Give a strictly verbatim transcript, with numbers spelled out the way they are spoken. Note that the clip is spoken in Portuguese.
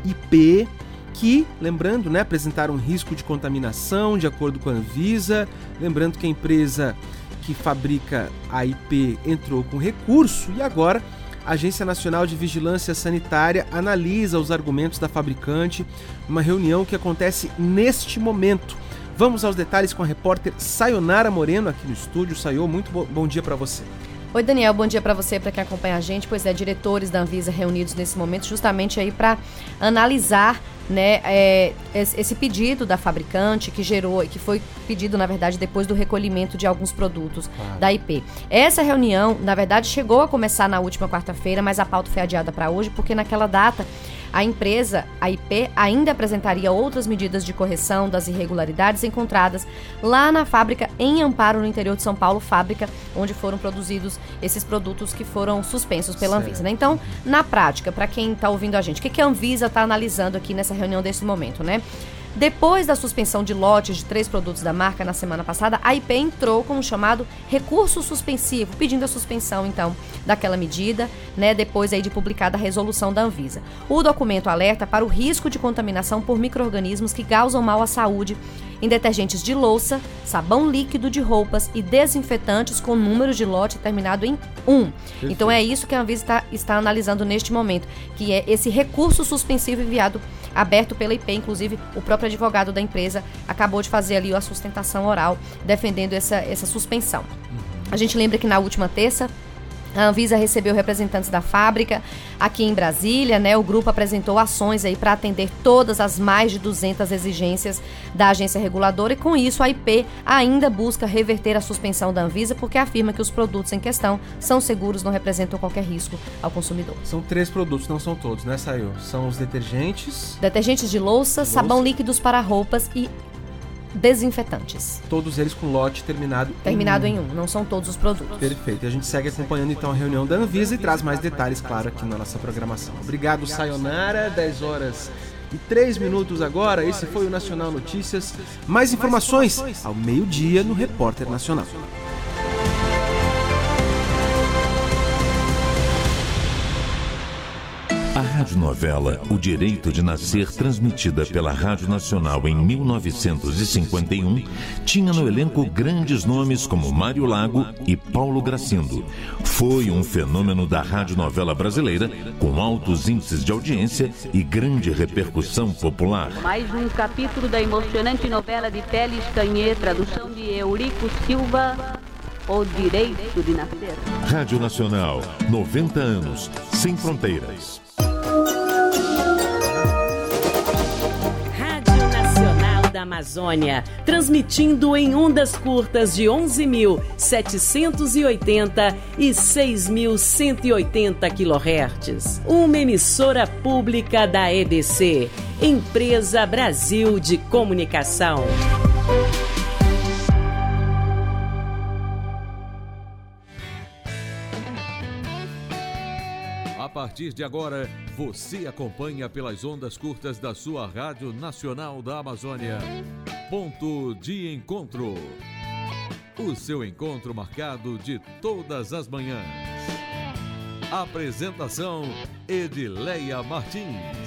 I P, que, lembrando, né, apresentaram risco de contaminação de acordo com a Anvisa. Lembrando que a empresa que fabrica a I P entrou com recurso e agora a Agência Nacional de Vigilância Sanitária analisa os argumentos da fabricante, uma reunião que acontece neste momento. Vamos aos detalhes com a repórter Sayonara Moreno aqui no estúdio. Sayo, muito bo- bom dia para você. Oi, Daniel, bom dia para você, para quem acompanha a gente. Pois é, diretores da Anvisa reunidos nesse momento justamente aí para analisar, né, é, esse pedido da fabricante que gerou, que foi pedido, na verdade, depois do recolhimento de alguns produtos claro. da I P. Essa reunião, na verdade, chegou a começar na última quarta-feira, mas a pauta foi adiada para hoje, porque naquela data a empresa, a I P, ainda apresentaria outras medidas de correção das irregularidades encontradas lá na fábrica em Amparo, no interior de São Paulo, fábrica onde foram produzidos esses produtos que foram suspensos pela certo. Anvisa, né? Então, na prática, para quem está ouvindo a gente, o que, que a Anvisa está analisando aqui nessa reunião desse momento, né? Depois da suspensão de lotes de três produtos da marca na semana passada, a I P entrou com o chamado recurso suspensivo, pedindo a suspensão, então, daquela medida, né, depois aí de publicada a resolução da Anvisa. O documento alerta para o risco de contaminação por micro-organismos que causam mal à saúde em detergentes de louça, sabão líquido de roupas e desinfetantes com número de lote terminado em um. Perfeito. Então é isso que a Anvisa está, está analisando neste momento, que é esse recurso suspensivo enviado, aberto pela I P. Inclusive, o próprio advogado da empresa acabou de fazer ali a sustentação oral, defendendo essa, essa suspensão. Uhum. A gente lembra que na última terça, a Anvisa recebeu representantes da fábrica aqui em Brasília, né? O grupo apresentou ações aí para atender todas as mais de duzentas exigências da agência reguladora e com isso a I P ainda busca reverter a suspensão da Anvisa porque afirma que os produtos em questão são seguros, não representam qualquer risco ao consumidor. São três produtos, não são todos, né, Sayo? São os detergentes... Detergentes de louça, louça. sabão líquidos para roupas e desinfetantes. Todos eles com lote terminado, terminado em um. em um, não são todos os produtos. Perfeito. E a gente segue acompanhando então a reunião da Anvisa e traz mais detalhes, claro, aqui na nossa programação. Obrigado, Sayonara. dez horas e três minutos agora. Esse foi o Nacional Notícias. Mais informações ao meio-dia no Repórter Nacional. A radionovela O Direito de Nascer, transmitida pela Rádio Nacional em mil novecentos e cinquenta e um, tinha no elenco grandes nomes como Mário Lago e Paulo Gracindo. Foi um fenômeno da radionovela brasileira, com altos índices de audiência e grande repercussão popular. Mais um capítulo da emocionante novela de Teles Canhê, tradução de Eurico Silva, O Direito de Nascer. Rádio Nacional, noventa anos, sem fronteiras. Rádio Nacional da Amazônia, transmitindo em ondas curtas de onze mil setecentos e oitenta e seis mil cento e oitenta quilohertz. Uma emissora pública da E B C, Empresa Brasil de Comunicação. A partir de agora, você acompanha pelas ondas curtas da sua Rádio Nacional da Amazônia. Ponto de Encontro. O seu encontro marcado de todas as manhãs. Apresentação: Edileia Martins.